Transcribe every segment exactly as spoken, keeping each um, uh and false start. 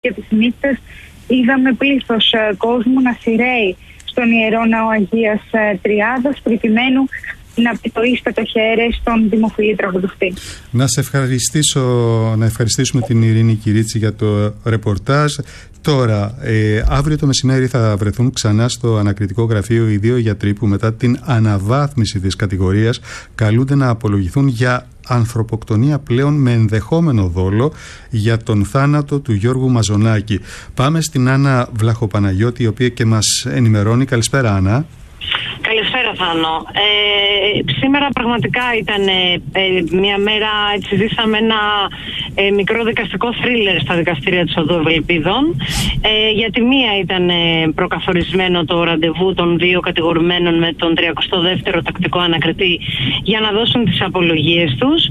και τις νύχτες είδαμε πλήθος κόσμου να σειραίει στον Ιερό Ναό Αγίας Τριάδας προκειμένου να πιτωίσει το χέρι στον δημοφιλή τραγουδιστή. Να σε ευχαριστήσω, να ευχαριστήσουμε την Ειρήνη Κυρίτσι για το ρεπορτάζ. Τώρα, ε, αύριο το μεσημέρι θα βρεθούν ξανά στο ανακριτικό γραφείο οι δύο γιατροί που μετά την αναβάθμιση της κατηγορίας καλούνται να απολογηθούν για ανθρωποκτονία πλέον με ενδεχόμενο δόλο για τον θάνατο του Γιώργου Μαζονάκη. Πάμε στην Άννα Βλαχοπαναγιώτη, η οποία και μας ενημερώνει. Καλησπέρα, Άννα. Καλησπέρα, Θάνο. Ε, σήμερα πραγματικά ήταν ε, μια μέρα, έτσι ζήσαμε ένα ε, μικρό δικαστικό θρίλερ στα δικαστήρια της Οδού Ευελπίδων. Ε, για τη μία ήταν ε, προκαθορισμένο το ραντεβού των δύο κατηγορουμένων με τον τριακοστό δεύτερο τακτικό ανακριτή για να δώσουν τις απολογίες τους.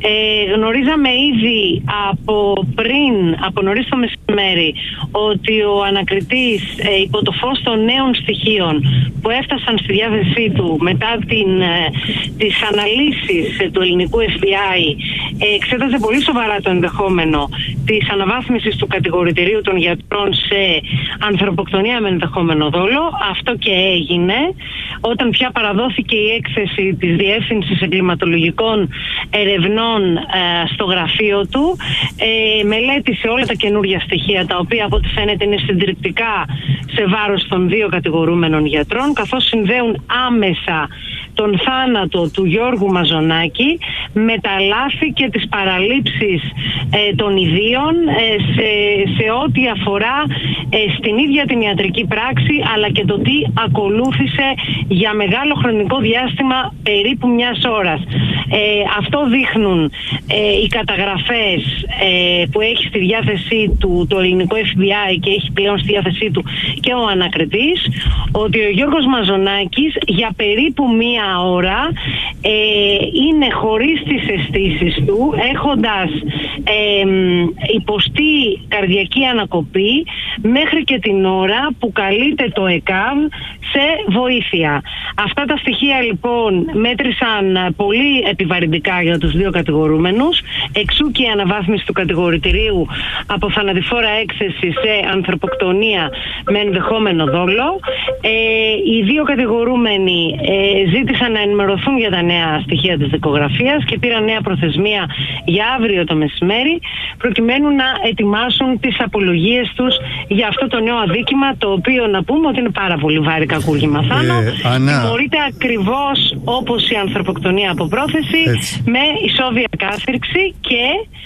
Ε, γνωρίζαμε ήδη από πριν, από νωρίς το μεσημέρι, ότι ο ανακριτής ε, υπό το φως των νέων στοιχείων που έφτασαν στη διάθεσή του μετά την, ε, τις αναλύσεις ε, του ελληνικού εφ μπι άι ε, εξέταζε πολύ σοβαρά το ενδεχόμενο της αναβάθμισης του κατηγορητηρίου των γιατρών σε ανθρωποκτονία με ενδεχόμενο δόλο. Αυτό και έγινε όταν πια παραδόθηκε η έκθεση της Διεύθυνσης Εγκληματολογικών Ερευνών ε, στο γραφείο του. Ε, μελέτησε όλα τα καινούργια στοιχεία, τα οποία από ό,τι φαίνεται είναι συντριπτικά σε βάρος των δύο κατηγορούμενων γιατρών, καθώς συνδέουν άμεσα τον θάνατο του Γιώργου Μαζονάκη με τα λάθη και τις παραλήψεις ε, των ιδίων ε, σε, σε ό,τι αφορά ε, στην ίδια την ιατρική πράξη, αλλά και το τι ακολούθησε για μεγάλο χρονικό διάστημα, περίπου μιας ώρας. Ε, αυτό δείχνουν ε, οι καταγραφές ε, που έχει στη διάθεσή του το ελληνικό εφ μπι άι και έχει πλέον στη διάθεσή του και ο ανακριτής, ότι ο Γιώργος Μαζονάκης για περίπου μία ώρα ε, είναι χωρίς τις αισθήσεις του, έχοντας ε, υποστεί καρδιακή ανακοπή μέχρι και την ώρα που καλείται το ΕΚΑΒ σε βοήθεια. Αυτά τα στοιχεία λοιπόν μέτρησαν πολύ επιβαρυντικά για τους δύο κατηγορούμενους, εξού και η αναβάθμιση του κατηγορητηρίου από θανατηφόρα έκθεση σε ανθρωποκτονία με ενδεχόμενο δόλο. Ε, οι δύο κατηγορούμενοι ε, ζήτησαν να ενημερωθούν για τα νέα στοιχεία της δικογραφίας και πήραν νέα προθεσμία για αύριο το μεσημέρι, προκειμένου να ετοιμάσουν τις απολογίες τους για αυτό το νέο αδίκημα, το οποίο να πούμε ότι είναι πάρα πολύ βάρη κακούργημα, Θάνο. Ε, Ανά... Τιμωρείται ακριβώς όπως η ανθρωποκτονία από πρόθεση, έτσι, με ισόβια κάθριξη, και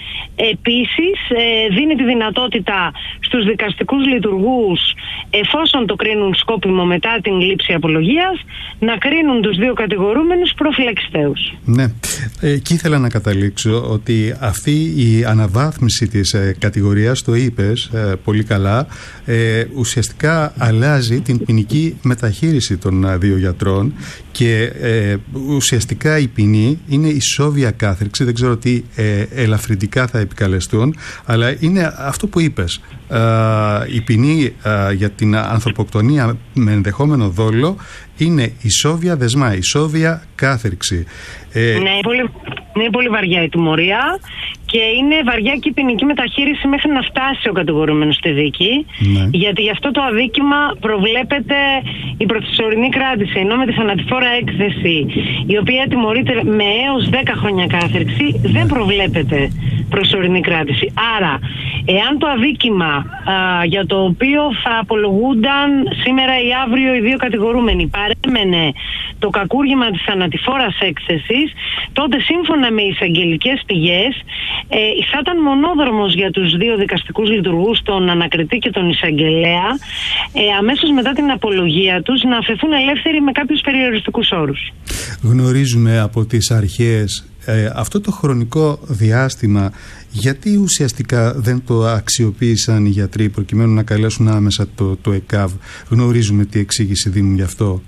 επίσης ε, δίνει τη δυνατότητα στους δικαστικούς λειτουργούς, εφόσον το κρίνουν σκόπιμο μετά την λήψη απολογίας, να κρίνουν τους δύο κατηγορούμενους προφυλακιστέους. Ναι, εκεί ήθελα να καταλήξω ότι αυτή η αναβάθμιση της ε, κατηγορίας, το είπες ε, πολύ καλά, ε, ουσιαστικά αλλάζει την ποινική μεταχείριση των ε, δύο γιατρών και ε, ουσιαστικά η ποινή είναι ισόβια κάθριξη. Δεν ξέρω τι ε, ελαφρυντικά θα επικαλεστούν, αλλά είναι αυτό που είπες. Ε, η ποινή ε, για την ανθρωποκτονία με ενδεχόμενο δόλο είναι ισόβια δεσμά, ισόβια κάθριξη. Ε, ναι, είναι πολύ, είναι πολύ βαριά η τιμωρία και είναι βαριά και η ποινική μεταχείριση μέχρι να φτάσει ο κατηγορούμενος στη δίκη. Ναι. Γιατί γι' αυτό το αδίκημα προβλέπεται η προσωρινή κράτηση, ενώ με τη θανατηφόρα έκθεση, η οποία τιμωρείται με έως δέκα χρόνια κάθριξη, δεν προβλέπεται προσωρινή κράτηση. Άρα, εάν το αδίκημα α, για το οποίο θα απολογούνταν σήμερα ή αύριο οι δύο κατηγορούμενοι παρέμενε το κακούργημα της θανατηφόρας έκθεσης, τότε σύμφωνα με εισαγγελικές πηγές ε, θα ήταν μονόδρομος για τους δύο δικαστικούς λειτουργούς, τον ανακριτή και τον εισαγγελέα, ε, αμέσως μετά την απολογία τους να αφαιθούν ελεύθεροι με κάποιους περιοριστικούς όρους. Γνωρίζουμε από τις αρχές ε, αυτό το χρονικό διάστημα, γιατί ουσιαστικά δεν το αξιοποίησαν οι γιατροί προκειμένου να καλέσουν άμεσα το, το ΕΚΑΒ? Γνωρίζουμε τι εξήγηση δίνουν γι' αυτό?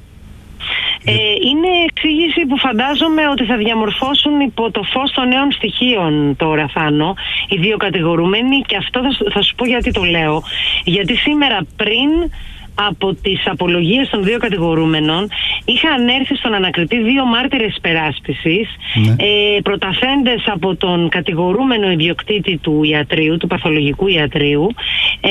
Ε, είναι εξήγηση που φαντάζομαι ότι θα διαμορφώσουν υπό το φως των νέων στοιχείων τώρα, Θάνο, οι δύο κατηγορούμενοι, και αυτό θα, θα σου πω γιατί το λέω. Γιατί σήμερα πριν από τις απολογίες των δύο κατηγορούμενων είχαν έρθει στον ανακριτή δύο μάρτυρες υπεράσπισης, ναι. ε, προταθέντες από τον κατηγορούμενο ιδιοκτήτη του ιατρείου, του παθολογικού ιατρείου, ε,